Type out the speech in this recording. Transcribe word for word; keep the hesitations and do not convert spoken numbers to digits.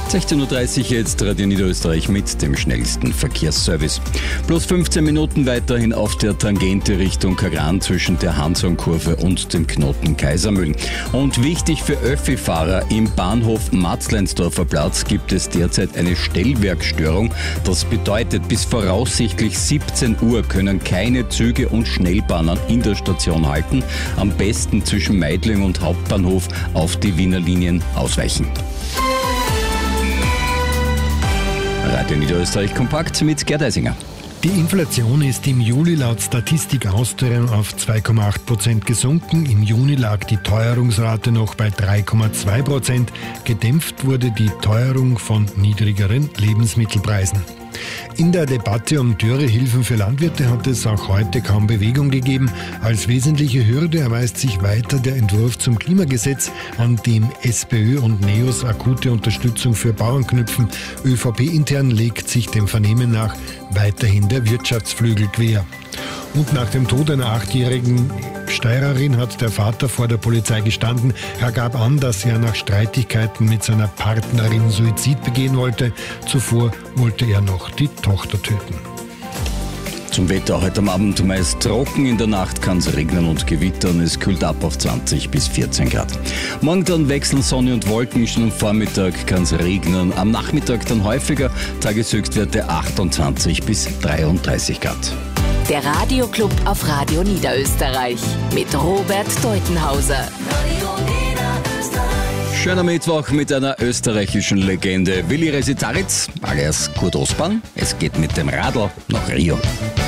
sechzehn Uhr dreißig jetzt, Radio Niederösterreich mit dem schnellsten Verkehrsservice. Plus fünfzehn Minuten weiterhin auf der Tangente Richtung Kagran zwischen der Hansaumkurve und dem Knoten Kaisermühlen. Und wichtig für Öffi-Fahrer, im Bahnhof Matzleinsdorfer Platz gibt es derzeit eine Stellwerkstörung. Das bedeutet, bis voraussichtlich siebzehn Uhr können keine Züge und Schnellbahnen in der Station halten. Am besten zwischen Meidling und Hauptbahnhof auf die Wiener Linien ausweichen. Radio Niederösterreich kompakt mit Gerd Eisinger. Die Inflation ist im Juli laut Statistik Austria auf zwei Komma acht Prozent gesunken. Im Juni lag die Teuerungsrate noch bei drei Komma zwei Prozent. Gedämpft wurde die Teuerung von niedrigeren Lebensmittelpreisen. In der Debatte um Dürrehilfen für Landwirte hat es auch heute kaum Bewegung gegeben. Als wesentliche Hürde erweist sich weiter der Entwurf zum Klimagesetz, an dem SPÖ und NEOS akute Unterstützung für Bauern knüpfen. ÖVP-intern legt sich dem Vernehmen nach weiterhin der Wirtschaftsflügel quer. Und nach dem Tod einer achtjährigen Steirerin hat der Vater vor der Polizei gestanden. Er gab an, dass er nach Streitigkeiten mit seiner Partnerin Suizid begehen wollte. Zuvor wollte er noch die Tochter töten. Zum Wetter heute am Abend meist trocken, in der Nacht kann es regnen und gewittern, es kühlt ab auf zwanzig bis vierzehn Grad. Morgen dann wechseln Sonne und Wolken, schon am Vormittag kann es regnen, am Nachmittag dann häufiger, Tageshöchstwerte achtundzwanzig bis dreiunddreißig Grad. Der Radioclub auf Radio Niederösterreich mit Robert Deutenhauser. Schöner Mittwoch mit einer österreichischen Legende. Willi Resitaritz, alias Kurt Osban. Es geht mit dem Radl nach Rio.